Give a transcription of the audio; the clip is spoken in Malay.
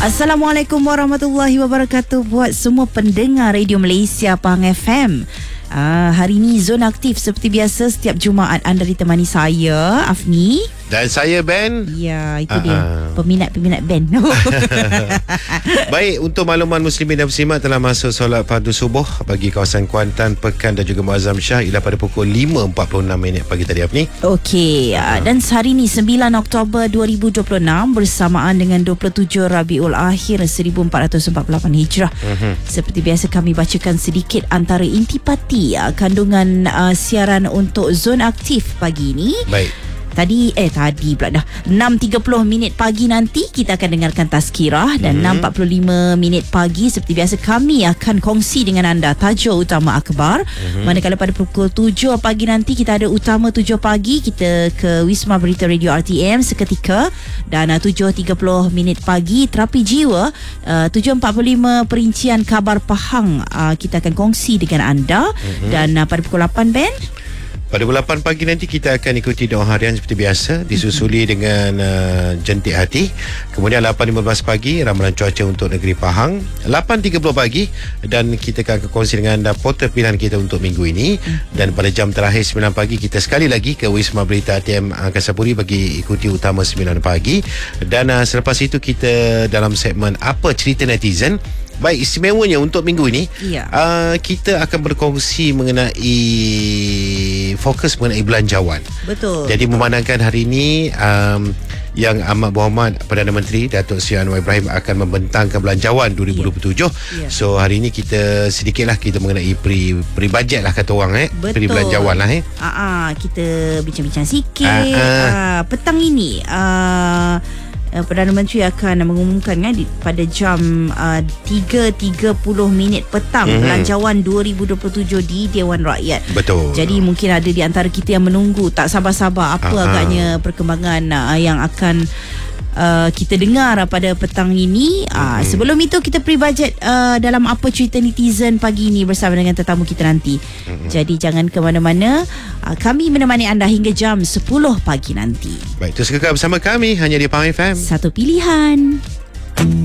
Assalamualaikum warahmatullahi wabarakatuh buat semua pendengar Radio Malaysia Pahang FM. Hari ini Zona Aktif seperti biasa setiap Jumaat anda ditemani saya Afni dan saya Ben. Ya, itu dia peminat-peminat Ben. Baik, untuk makluman muslimin dan muslimat telah masuk solat fardu subuh bagi kawasan Kuantan, Pekan dan juga Muazzam Shah ialah pada pukul 5.46 pagi tadi Afni. Okey, dan hari ini 9 Oktober 2026 bersamaan dengan 27 Rabiul Akhir 1448 Hijrah. Seperti biasa kami bacakan sedikit antara intipati kandungan siaran untuk Zona Aktif pagi ini. Baik. Tadi pula dah 6.30 pagi nanti kita akan dengarkan tazkirah dan 6.45 pagi seperti biasa kami akan kongsi dengan anda tajuk utama akhbar. Manakala pada pukul 7 pagi nanti kita ada utama 7 pagi kita ke Wisma Berita Radio RTM seketika, dan 7.30 pagi terapi jiwa, 7.45 perincian khabar Pahang kita akan kongsi dengan anda, dan pada pukul 8 Ben. Pada pukul 8 pagi nanti kita akan ikuti doa harian seperti biasa, disusuli dengan jentik hati. Kemudian 8.15 pagi ramalan cuaca untuk negeri Pahang. 8.30 pagi dan kita akan kongsi dengan anda portal pilihan kita untuk minggu ini. Dan pada jam terakhir 9 pagi kita sekali lagi ke Wisma Berita ATM Angkasa Puri bagi ikuti utama 9 pagi. Dan selepas itu kita dalam segmen Apa Cerita Netizen. Baik, istimewanya untuk minggu ini kita akan berkongsi mengenai fokus mengenai belanjawan. Betul. Jadi memandangkan hari ini yang Amat Berhormat Perdana Menteri Datuk Seri Anwar Ibrahim akan membentangkan belanjawan 2027. So hari ini kita sedikitlah kita mengenai pre bajet lah kata orang pre belanjawan lah kita bincang-bincang sikit. Petang ini Perdana Menteri akan mengumumkan pada jam 3.30 petang belanjawan 2027 di Dewan Rakyat. Betul. Jadi mungkin ada di antara kita yang menunggu tak sabar-sabar apa agaknya perkembangan yang akan kita dengar pada petang ini. Sebelum itu kita pre-budget dalam Apa Cerita Netizen pagi ini bersama dengan tetamu kita nanti. Jadi jangan ke mana-mana. Kami menemani anda hingga jam 10 pagi nanti. Baik, terus kekal bersama kami hanya di Pahang FM. Satu pilihan.